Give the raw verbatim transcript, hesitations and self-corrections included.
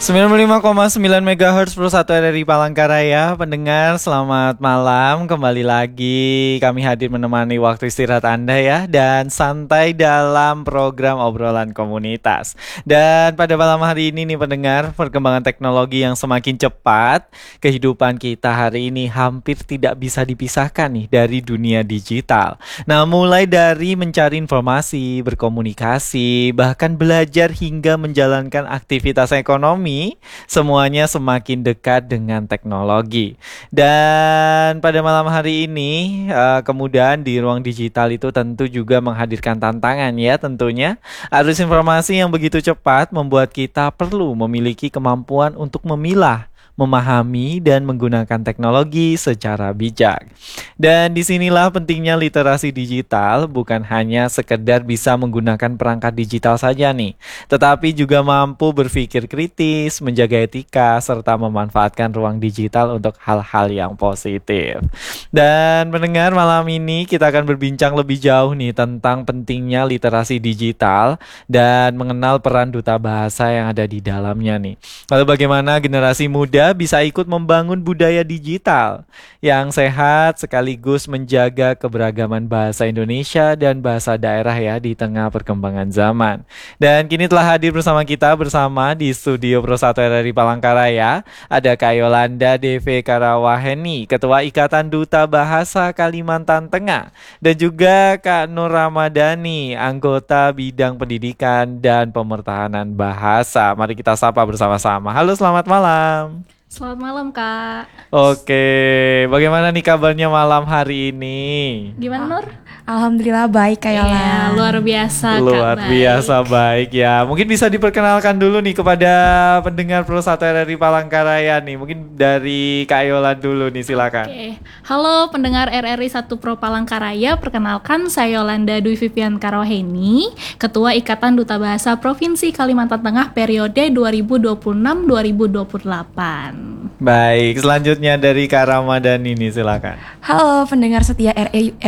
sembilan puluh lima koma sembilan megahertz Pro satu R R I Palangkaraya. Pendengar, selamat malam. Kembali lagi kami hadir menemani waktu istirahat Anda ya, dan santai dalam program obrolan komunitas. Dan pada malam hari ini nih pendengar, perkembangan teknologi yang semakin cepat, kehidupan kita hari ini hampir tidak bisa dipisahkan nih dari dunia digital. Nah, mulai dari mencari informasi, berkomunikasi, bahkan belajar hingga menjalankan aktivitas ekonomi, semuanya semakin dekat dengan teknologi. Dan pada malam hari ini, uh, kemudian di ruang digital itu tentu juga menghadirkan tantangan ya tentunya. Arus informasi yang begitu cepat membuat kita perlu memiliki kemampuan untuk memilah, memahami dan menggunakan teknologi secara bijak. Dan disinilah pentingnya literasi digital, bukan hanya sekedar bisa menggunakan perangkat digital saja nih, tetapi juga mampu berpikir kritis, menjaga etika, serta memanfaatkan ruang digital untuk hal-hal yang positif. Dan pendengar, malam ini kita akan berbincang lebih jauh nih tentang pentingnya literasi digital dan mengenal peran duta bahasa yang ada di dalamnya nih. Lalu bagaimana generasi muda bisa ikut membangun budaya digital yang sehat sekaligus menjaga keberagaman bahasa Indonesia dan bahasa daerah ya di tengah perkembangan zaman. Dan kini telah hadir bersama kita bersama di studio Pro satu R R I Palangkaraya ada Kak Yolanda D V Karawaheni, Ketua Ikatan Duta Bahasa Kalimantan Tengah, dan juga Kak Nur Ramadhani, anggota bidang pendidikan dan pemertahanan bahasa. Mari kita sapa bersama-sama. Halo, selamat malam. Selamat malam, Kak. Oke, bagaimana nih kabarnya malam hari ini? Gimana, Nur? Alhamdulillah baik, Kak Yola. Iya, luar biasa, Kak. Luar baik. biasa baik ya. Mungkin bisa diperkenalkan dulu nih kepada pendengar Pro satu R R I Palangkaraya nih. Mungkin dari Kak Yola dulu nih, silakan. Oke. Halo pendengar R R I satu Pro Palangkaraya, perkenalkan saya Yolanda Dwi Vivian Karawaheni, Ketua Ikatan Duta Bahasa Provinsi Kalimantan Tengah periode dua ribu dua puluh enam sampai dua ribu dua puluh delapan. Baik, selanjutnya dari Kak Ramadhani nih, silakan. Halo pendengar setia R R I